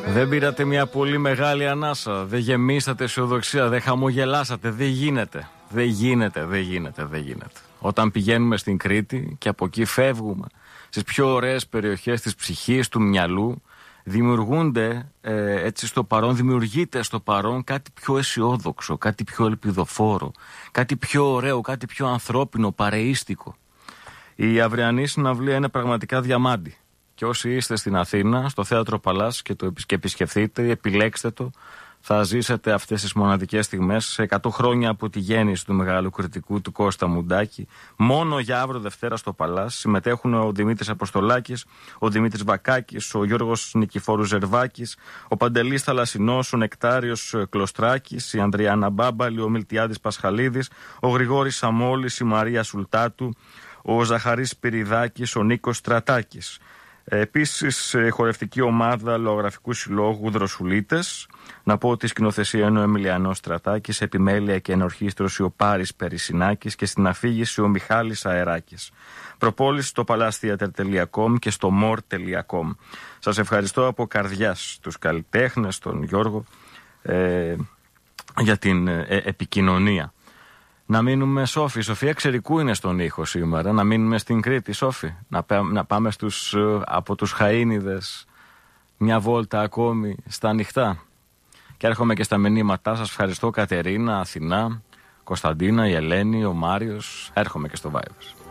Δεν πήρατε μια πολύ μεγάλη ανάσα, δεν γεμίσατε αισιοδοξία, δεν χαμογελάσατε, δεν γίνεται. Δεν γίνεται. Όταν πηγαίνουμε στην Κρήτη και από εκεί φεύγουμε στις πιο ωραίες περιοχές της ψυχής, του μυαλού, δημιουργείται στο παρόν κάτι πιο αισιόδοξο, κάτι πιο ελπιδοφόρο, κάτι πιο ωραίο, κάτι πιο ανθρώπινο, παρεΐστικο. Η αυριανή συναυλία είναι πραγματικά διαμάντη. Και όσοι είστε στην Αθήνα, στο Θέατρο Παλάς και επισκεφθείτε, επιλέξτε το, θα ζήσετε αυτές τις μοναδικές στιγμές σε 100 χρόνια από τη γέννηση του μεγάλου κριτικού του Κώστα Μουντάκη. Μόνο για αύριο Δευτέρα στο Παλάς συμμετέχουν ο Δημήτρης Αποστολάκης, ο Δημήτρης Βακάκης, ο Γιώργος Νικηφόρου Ζερβάκης, ο Παντελής Θαλασσινός, ο Νεκτάριος Κλωστράκης, η Ανδριάννα Μπάμπαλη, ο Μιλτιάδης Πασχαλίδης, ο Γρηγόρης Σαμόλης, η Μαρία Σουλτάτου, ο Ζαχαρής Σπυριδάκης, ο Νίκος Στρατάκης. Επίσης, χορευτική ομάδα Λογογραφικού Συλλόγου Δροσουλίτες. Να πω ότι η σκηνοθεσία είναι ο Εμιλιανός Στρατάκης, επιμέλεια και ενορχήστρωση ο Πάρης Περισσινάκης και στην αφήγηση ο Μιχάλης Αεράκης. Προπόληση στο palastheater.com και στο more.com. Σας ευχαριστώ από καρδιάς τους καλλιτέχνες, τον Γιώργο, για την επικοινωνία. Να μείνουμε, Σόφη. Η Σοφία Ξερικού είναι στον ήχο σήμερα. Να μείνουμε στην Κρήτη, Σόφη. Να πάμε από τους Χαΐνιδες μια βόλτα ακόμη στα ανοιχτά. Και έρχομαι και στα μηνύματά σας. Ευχαριστώ Κατερίνα, Αθηνά, Κωνσταντίνα, η Ελένη, ο Μάριος. Έρχομαι και στο Viber.